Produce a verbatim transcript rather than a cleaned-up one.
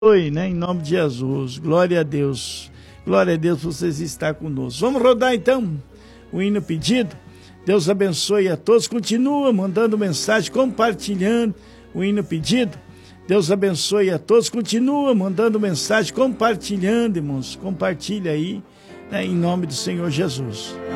Oi, né? Em nome de Jesus. Glória a Deus. Glória a Deus por vocês estar conosco. Vamos rodar então o hino pedido. Deus abençoe a todos. Continua mandando mensagem, compartilhando o hino pedido. Deus abençoe a todos. Continua mandando mensagem, compartilhando, irmãos. Compartilha aí, né? Em nome do Senhor Jesus.